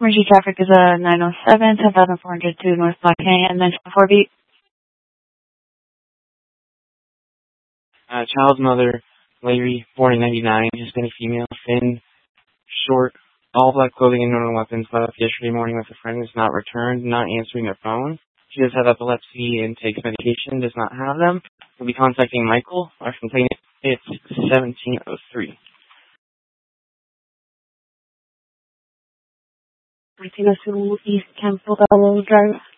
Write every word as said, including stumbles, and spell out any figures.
Emergency traffic is a nine oh seven, ten thousand four hundred two North Black Canyon, nine four beat. Uh, child's mother, Larry, born in ninety-nine, Hispanic female, thin, short, all black clothing and normal weapons, left yesterday morning with a friend, has not returned, not answering their phone. She does have epilepsy and takes medication, does not have them. We'll be contacting Michael, our complainant. It's seventeen oh three. nineteen oh two East Campbell Drive.